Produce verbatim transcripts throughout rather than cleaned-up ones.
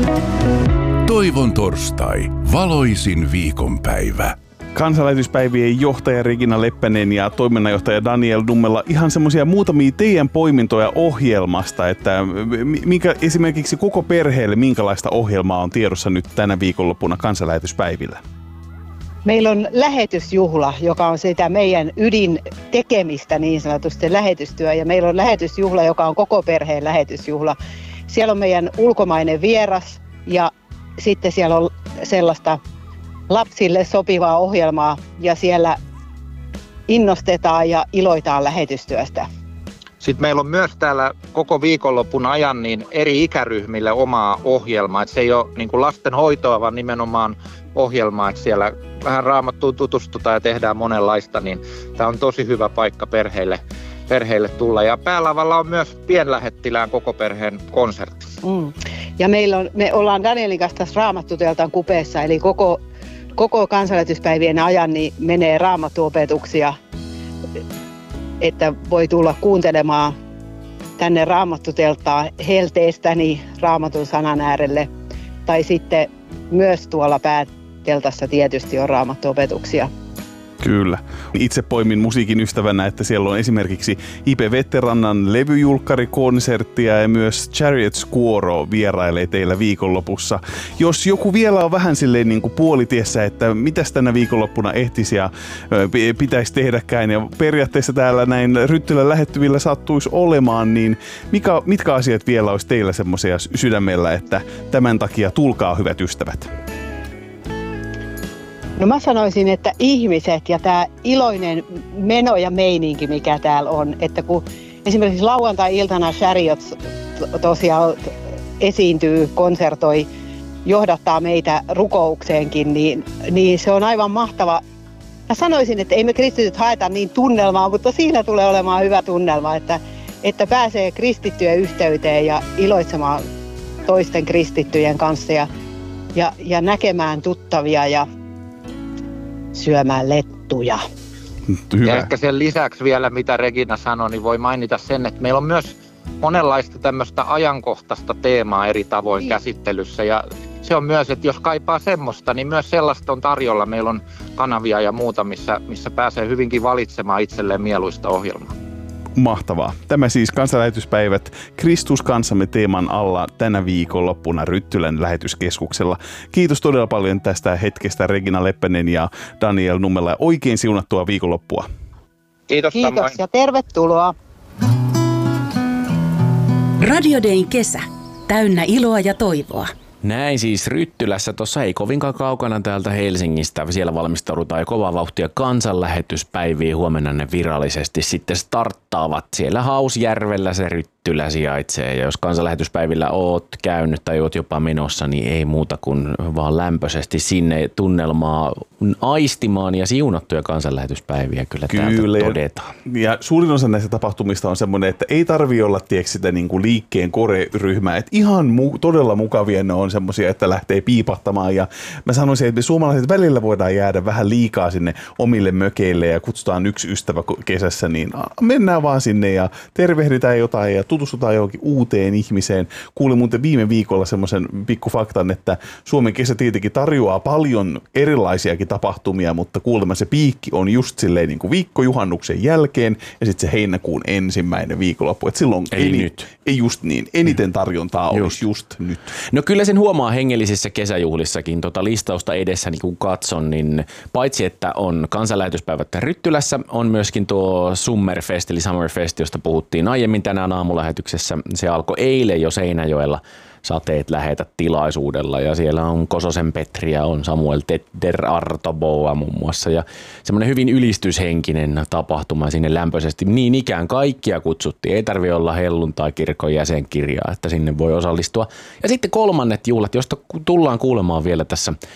Toivon torstai, valoisin viikonpäivä. Kansanlähetyspäivien johtaja Regina Leppänen ja toiminnanjohtaja Daniel Nummela, ihan semmoisia muutamia teidän poimintoja ohjelmasta, että mikä, esimerkiksi koko perheelle minkälaista ohjelmaa on tiedossa nyt tänä viikonloppuna kansanlähetyspäivillä? Meillä on lähetysjuhla, joka on sitä meidän ydin tekemistä niin sanotusti, lähetystyö. Ja meillä on lähetysjuhla, joka on koko perheen lähetysjuhla. Siellä on meidän ulkomainen vieras ja sitten siellä on sellaista lapsille sopivaa ohjelmaa ja siellä innostetaan ja iloitaan lähetystyöstä. Sitten meillä on myös täällä koko viikonlopun ajan niin eri ikäryhmille omaa ohjelmaa. Et se ei ole niin kuin lastenhoitoa, vaan nimenomaan ohjelmaa, että siellä vähän Raamattuun tutustutaan ja tehdään monenlaista, niin tämä on tosi hyvä paikka perheille, perheille tulla. Ja päälavalla on myös pienlähettilään koko perheen konsertti. Mm. Ja meillä on, me ollaan Danielin kanssa tässä Raamattuteltan kupeessa, eli koko, koko kansanlähetyspäivien ajan niin menee raamattuopetuksia, että voi tulla kuuntelemaan tänne Raamattuteltaan helteestäni Raamatun sanan äärelle. Tai sitten myös tuolla pääteltassa tietysti on raamattuopetuksia. Kyllä. Itse poimin musiikin ystävänä, että siellä on esimerkiksi Ipe Vetterannan levyjulkkarikonserttia ja myös Chariot Squoro vierailee teillä viikonlopussa. Jos joku vielä on vähän silleen niin kuin puolitiessä, että mitäs tänä viikonloppuna ehtisi ja pitäisi tehdäkään ja periaatteessa täällä näin Ryttylän lähettyvillä sattuisi olemaan, niin mikä, mitkä asiat vielä olisi teillä semmoisia sydämellä, että tämän takia tulkaa hyvät ystävät? No mä sanoisin, että ihmiset ja tämä iloinen meno ja meininki, mikä täällä on, että kun esimerkiksi lauantai-iltana Chariot tosiaan esiintyy, konsertoi, johdattaa meitä rukoukseenkin, niin, niin se on aivan mahtava. Mä sanoisin, että ei me kristityt haeta niin tunnelmaa, mutta siinä tulee olemaan hyvä tunnelma, että, että pääsee kristittyjen yhteyteen ja iloitsemaan toisten kristittyjen kanssa ja, ja, ja näkemään tuttavia ja syömään lettuja. Hyvä. Ja ehkä sen lisäksi vielä, mitä Regina sanoi, niin voi mainita sen, että meillä on myös monenlaista tämmöistä ajankohtaista teemaa eri tavoin niin käsittelyssä. Ja se on myös, että jos kaipaa semmoista, niin myös sellaista on tarjolla. Meillä on kanavia ja muuta, missä, missä pääsee hyvinkin valitsemaan itselleen mieluista ohjelmaa. Mahtavaa. Tämä siis kansanlähetyspäivät Kristus kanssamme teeman alla tänä viikonloppuna Ryttylän lähetyskeskuksella. Kiitos todella paljon tästä hetkestä Regina Leppänen ja Daniel Nummela. Oikein siunattua viikonloppua. Kiitos. Kiitos samoin. ja tervetuloa. Radio Dayn kesä. Täynnä iloa ja toivoa. Näin siis Ryttylässä, tuossa ei kovinkaan kaukana täältä Helsingistä. Siellä valmistaudutaan jo kovaa vauhtia kansanlähetyspäiviin. Huomenna ne virallisesti sitten starttaavat. Siellä Hausjärvellä se Ryttylä sijaitsee. Ja jos kansanlähetyspäivillä oot käynyt tai oot jopa menossa, niin ei muuta kuin vaan lämpöisesti sinne tunnelmaa aistimaan ja siunattuja kansanlähetyspäiviä kyllä, kyllä täältä todetaan. Ja suurin osa näistä tapahtumista on semmoinen, että ei tarvitse olla tiedätkö, sitä niin kuin liikkeen koreryhmää. Että ihan mu- todella mukavia ne on semmoisia, että lähtee piipahtamaan. Ja mä sanoisin, että me suomalaiset välillä voidaan jäädä vähän liikaa sinne omille mökeille ja kutsutaan yksi ystävä kesässä, niin mennään vaan sinne ja tervehditään jotain ja tutustutaan johonkin uuteen ihmiseen. Kuulin muuten viime viikolla semmoisen pikkufaktan, että Suomen kesä tietenkin tarjoaa paljon erilaisiakin tapahtumia, mutta kuulemma se piikki on just silleen niin kuin viikkojuhannuksen jälkeen ja sitten se heinäkuun ensimmäinen viikonloppu. Että silloin ei, eni, nyt. ei just niin. Eniten tarjontaa just. olisi just nyt. No kyllä sen huomaa hengellisissä kesäjuhlissakin. Tota listausta edessä niin kun katson, niin paitsi että on kansanlähetyspäivät Ryttylässä, on myöskin tuo Summerfest eli Summerfest, josta puhuttiin aiemmin tänään aamulähetyksessä. Se alkoi eilen jo Seinäjoella Sateet lähetä -tilaisuudella ja siellä on Kososen Petri ja on Samuel Tedder Artoboa muun muassa ja semmoinen hyvin ylistyshenkinen tapahtuma sinne lämpöisesti. Niin ikään kaikkia kutsuttiin, ei tarvitse olla helluntai-kirkon jäsenkirjaa, että sinne voi osallistua. Ja sitten kolmannet juhlat, josta tullaan kuulemaan vielä tässä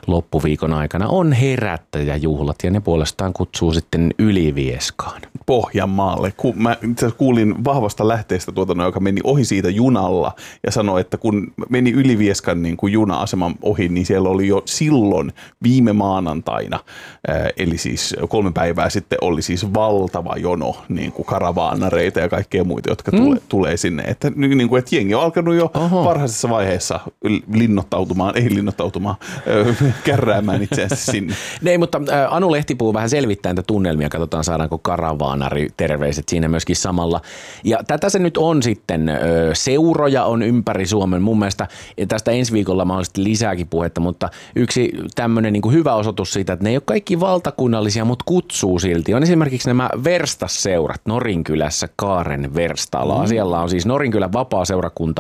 loppuviikon aikana on herättäjäjuhlat ja ne puolestaan kutsuu sitten Ylivieskaan. Pohjanmaalle. Ku, mä kuulin vahvasta lähteestä tuota, joka meni ohi siitä junalla ja sanoi, että kun meni Ylivieskan niin kuin juna-aseman ohi, niin siellä oli jo silloin viime maanantaina, ää, eli siis kolme päivää sitten oli siis valtava jono niin kuin karavaanareita ja kaikkea muita, jotka mm. tule, tulee sinne. Että, niin kuin, että jengi on alkanut jo Oho. varhaisessa vaiheessa linnoittautumaan, ei linnoittautumaan, ää, kärräämään itseänsä sinne. Ei, mutta ää, Anu Lehtipuu vähän selvittää näitä tunnelmia, katsotaan saadaanko karavaan. Terveiset siinä myöskin samalla. Ja tätä se nyt on sitten. Seuroja on ympäri Suomen. Mun mielestä tästä ensi viikolla mahdollisesti lisääkin puhetta, mutta yksi tämmöinen niin kuin hyvä osoitus siitä, että ne ei ole kaikki valtakunnallisia, mutta kutsuu silti. On esimerkiksi nämä Verstasseurat Norinkylässä Kaaren Verstalla. Mm. Siellä on siis Norinkylän vapaa-seurakunta.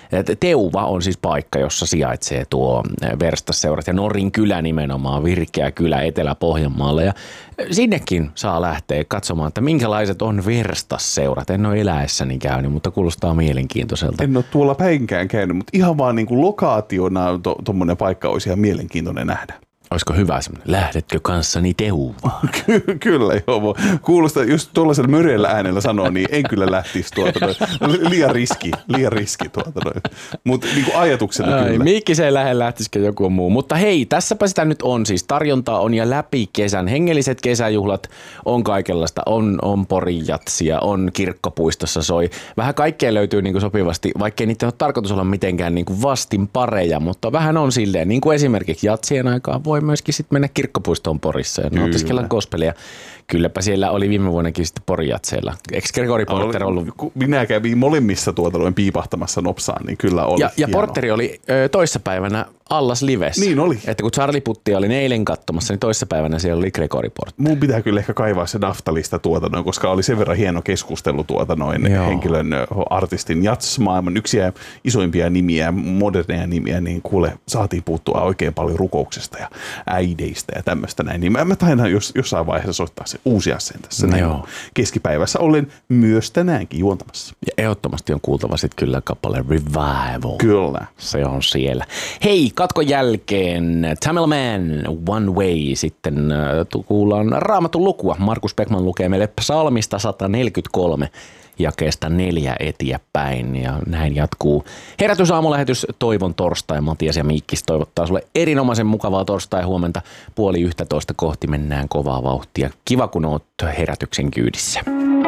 Teuva on siis paikka, jossa sijaitsee tuo Verstasseurat ja Norinkylä nimenomaan, virkeä kylä Etelä-Pohjanmaalla. Ja sinnekin saa lähteä katsomaan, että minkälaiset on Verstasseurat. En ole eläessäni käynyt, mutta kuulostaa mielenkiintoiselta. En ole tuolla päinkään käynyt, mutta ihan vaan niin kuin lokaationa tuommoinen to, paikka olisi ihan mielenkiintoinen nähdä. Olisiko hyvä semmoinen, lähdetkö kanssani Teuvaan? Ky- kyllä joo, kuulostaa, jos tuollaisella möreällä äänellä sanoo, niin en kyllä lähtisi tuota, liian riski, liian riski tuota, mutta niin kuin ajatuksena Ai, kyllä. Mikki se ei lähde, lähtisikö joku muu, mutta hei, tässäpä sitä nyt on siis, tarjontaa on ja läpi kesän, hengelliset kesäjuhlat on kaikenlaista, on, on porijatsia, on kirkkopuistossa soi, vähän kaikkea löytyy niin kuin sopivasti, vaikkei niitä ole tarkoitus olla mitenkään niin kuin vastin pareja, mutta vähän on silleen, niin kuin esimerkiksi jatsien aikaan voi myöskin sitten mennä kirkkopuistoon Porissa ja nautiskella gospelia. Kylläpä siellä oli viime vuonnakin sitten porijatseilla. Eikö Gregori Porter ollut? Minä kävin molemmissa tuota piipahtamassa nopsaan, niin kyllä oli Ja, ja Porteri oli ö, toissapäivänä Allas Livessä. Niin oli. Että kun Charlie Puttia oli eilen katsomassa, niin toissapäivänä siellä oli Gregori Porter. Mun pitää kyllä ehkä kaivaa se Naftalista tuota noin, koska oli sen verran hieno keskustelu tuota noin Joo. henkilön, artistin, jats-maailman yksiä isoimpia nimiä, moderneja nimiä, niin kuule, saatiin puuttua oikein paljon rukouksesta ja äideistä ja tämmöistä näin. Niin mä, mä tainan jos, jossain vaiheessa soittaa se uusia sen tässä näin keskipäivässä ollen myös tänäänkin juontamassa. Ja ehdottomasti on kuultava sitten kyllä kappale Revival. Kyllä. Se on siellä. Hei, katkon jälkeen Tamil Man, One Way. Sitten äh, kuullaan Raamatun lukua. Markus Beckman lukee meille psalmista sata neljäkymmentäkolme jakeesta neljä eteenpäin. Ja näin jatkuu herätysaamulähetys Toivon torstai. Matias ja Miikkis toivottaa sulle erinomaisen mukavaa torstai huomenta. Puoli yhtätoista kohti mennään kovaa vauhtia. Kiva kun oot herätyksen kyydissä.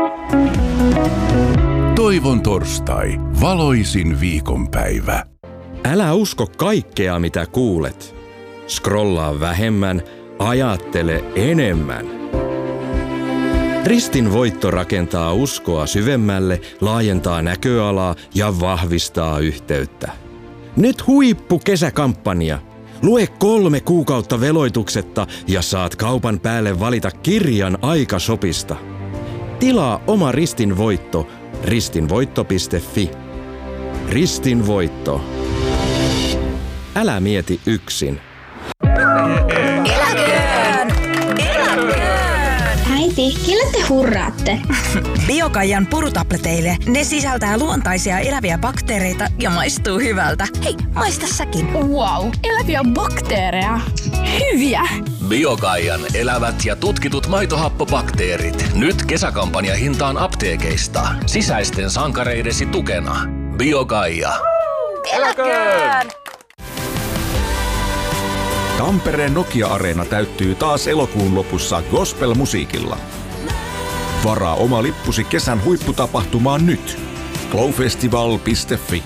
Toivon torstai. Valoisin viikonpäivä. Älä usko kaikkea, mitä kuulet. Scrollaa vähemmän, ajattele enemmän. Ristin voitto rakentaa uskoa syvemmälle, laajentaa näköalaa ja vahvistaa yhteyttä. Nyt huippukesäkampanja. Lue kolme kuukautta veloituksetta ja saat kaupan päälle valita kirjan Aikashopista. Tilaa oma Ristin voitto ristinvoitto piste fi. Ristin voitto. Älä mieti yksin. Eläköön! Eläköön! Äiti, kelle te hurraatte? Biokaijan purutableteille. Ne sisältää luontaisia eläviä bakteereita ja maistuu hyvältä. Hei, maista säkin. Wow, eläviä bakteereja. Hyviä! Biokaijan elävät ja tutkitut maitohappobakteerit. Nyt kesäkampanja hintaan apteekeista. Sisäisten sankareidesi tukena. Biokaija. Eläköön! Tampereen Nokia-areena täyttyy taas elokuun lopussa gospel-musiikilla. Varaa oma lippusi kesän huipputapahtumaan nyt. glowfestival piste fi.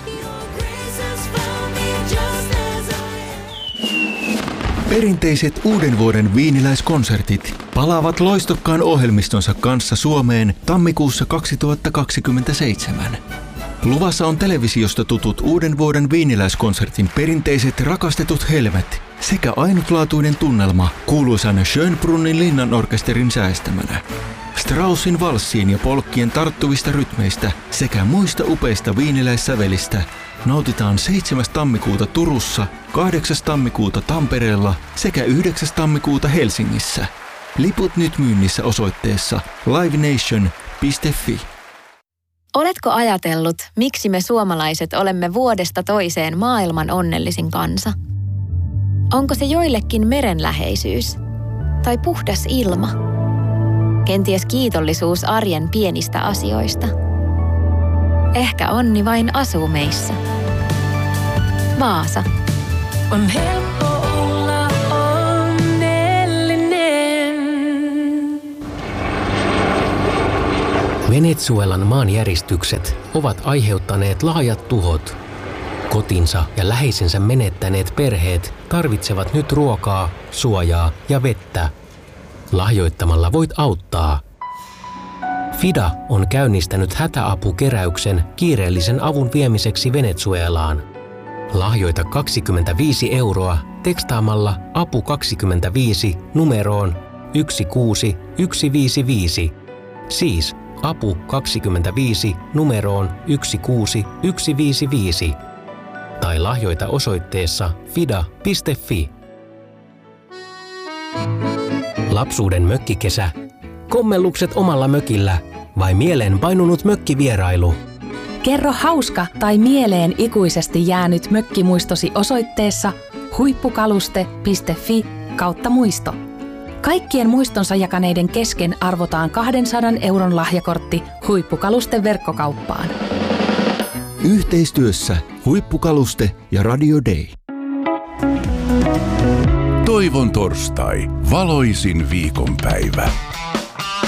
Perinteiset uuden vuoden viiniläiskonsertit palaavat loistokkaan ohjelmistonsa kanssa Suomeen tammikuussa kaksituhattakaksikymmentäseitsemän. Luvassa on televisiosta tutut uuden vuoden viiniläiskonsertin perinteiset rakastetut helmet sekä ainutlaatuinen tunnelma kuuluisan Schönbrunnin linnanorkesterin säästämänä. Straussin valssien ja polkkien tarttuvista rytmeistä sekä muista upeista viiniläissävelistä nautitaan seitsemäs tammikuuta Turussa, kahdeksas tammikuuta Tampereella sekä yhdeksäs tammikuuta Helsingissä. Liput nyt myynnissä osoitteessa livenation piste fi. Oletko ajatellut, miksi me suomalaiset olemme vuodesta toiseen maailman onnellisin kansa? Onko se joillekin merenläheisyys? Tai puhdas ilma? Kenties kiitollisuus arjen pienistä asioista? Ehkä onni vain asuu meissä. Vaasa. On helppo olla onnellinen. Venezuelan maanjäristykset ovat aiheuttaneet laajat tuhot. Kotinsa ja läheisensä menettäneet perheet tarvitsevat nyt ruokaa, suojaa ja vettä. Lahjoittamalla voit auttaa. FIDA on käynnistänyt hätäapukeräyksen kiireellisen avun viemiseksi Venezuelaan. Lahjoita kaksikymmentäviisi euroa tekstaamalla apu kaksikymmentäviisi numeroon yksi kuusi yksi viisi viisi. Siis apu kaksikymmentäviisi numeroon yksi kuusi yksi viisi viisi. Tai lahjoita osoitteessa fida piste fi. Lapsuuden mökkikesä. Kommellukset omalla mökillä vai mieleen painunut mökkivierailu? Kerro hauska tai mieleen ikuisesti jäänyt mökkimuistosi osoitteessa huippukaluste piste fi kautta muisto. Kaikkien muistonsa jakaneiden kesken arvotaan kahdensadan euron lahjakortti Huippukaluste verkkokauppaan. Yhteistyössä Huippukaluste ja Radio Day. Toivon torstai. Valoisin viikonpäivä.